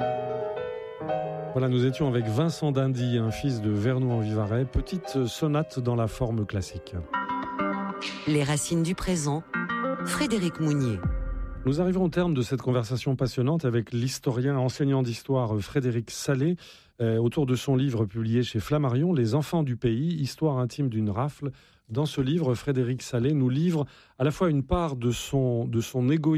Voilà, nous étions avec Vincent d'Indy, un fils de Vernoux-en-Vivarais, petite sonate dans la forme classique. Les racines du présent, Frédéric Mounier. Nous arrivons au terme de cette conversation passionnante avec l'historien enseignant d'histoire Frédéric Sallet, autour de son livre publié chez Flammarion, Les enfants du pays, histoire intime d'une rafle. Dans ce livre, Frédéric Sallet nous livre à la fois une part de son égoïsme